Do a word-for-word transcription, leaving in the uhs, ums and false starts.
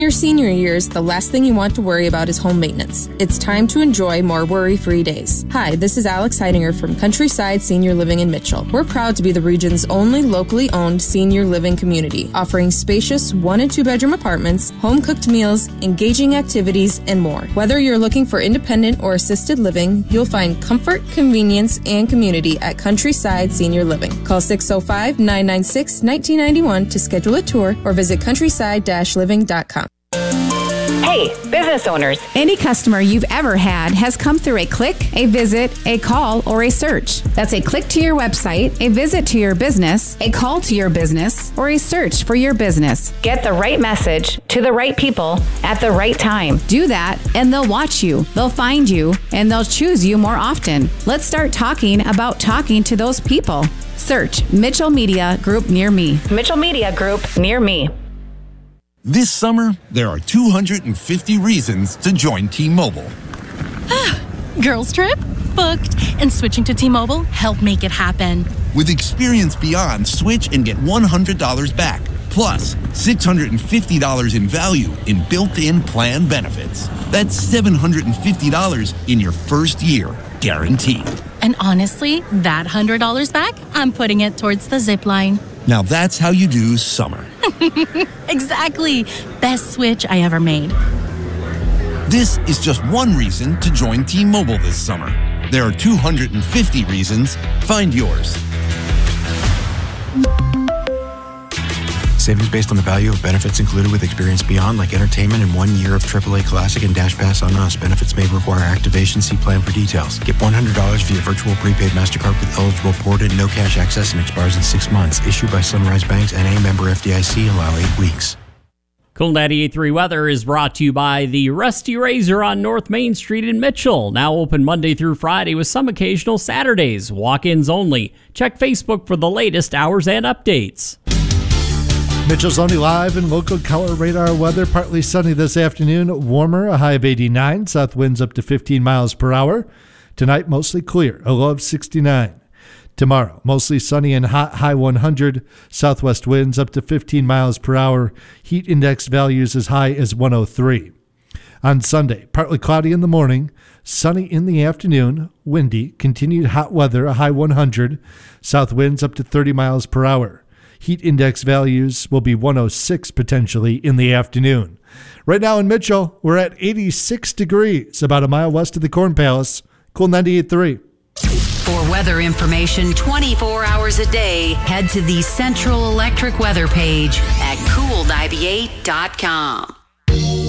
Your senior years, the last thing you want to worry about is home maintenance. It's time to enjoy more worry-free days. Hi, this is Alex Heidinger from Countryside Senior Living in Mitchell. We're proud to be the region's only locally owned senior living community, offering spacious one and two bedroom apartments, home-cooked meals, engaging activities, and more. Whether you're looking for independent or assisted living, you'll find comfort, convenience, and community at Countryside Senior Living. Call six oh five, nine nine six, one nine nine one to schedule a tour or visit countryside dash living dot com. Hey, business owners. Any customer you've ever had has come through a click, a visit, a call, or a search. That's a click to your website, a visit to your business, a call to your business, or a search for your business. Get the right message to the right people at the right time. Do that, and they'll watch you, they'll find you, and they'll choose you more often. Let's start talking about talking to those people. Search Mitchell Media Group near me. Mitchell Media Group near me. This summer, there are two hundred fifty reasons to join T-Mobile. Girls trip? Booked. And switching to T-Mobile helped make it happen. With Experience Beyond, switch and get one hundred dollars back. Plus, six hundred fifty dollars in value in built-in plan benefits. That's seven hundred fifty dollars in your first year, guaranteed. And honestly, that one hundred dollars back, I'm putting it towards the zip line. Now that's how you do summer. Exactly. Best switch I ever made. This is just one reason to join T-Mobile this summer. There are two hundred fifty reasons. Find yours. Savings based on the value of benefits included with Experience Beyond, like entertainment and one year of triple A Classic and Dash Pass on us. Benefits may require activation. See plan for details. Get one hundred dollars via virtual prepaid MasterCard with eligible ported, no cash access, and expires in six months. Issued by Sunrise Banks, N A, member F D I C. Allow eight weeks. Cool ninety-eight point three weather is brought to you by the Rusty Razor on North Main Street in Mitchell. Now open Monday through Friday with some occasional Saturdays. Walk-ins only. Check Facebook for the latest hours and updates. Mitchell's Only Live and local color radar weather. Partly sunny this afternoon. Warmer, a high of eighty-nine. South winds up to fifteen miles per hour. Tonight, mostly clear, a low of sixty-nine. Tomorrow, mostly sunny and hot, high one hundred. Southwest winds up to fifteen miles per hour. Heat index values as high as one oh three. On Sunday, partly cloudy in the morning, sunny in the afternoon, windy, continued hot weather, a high one hundred. South winds up to thirty miles per hour. Heat index values will be one oh six potentially in the afternoon. Right now in Mitchell, we're at eighty-six degrees, about a mile west of the Corn Palace. Cool ninety-eight point three. For weather information twenty-four hours a day, head to the Central Electric weather page at cool ninety-eight dot com.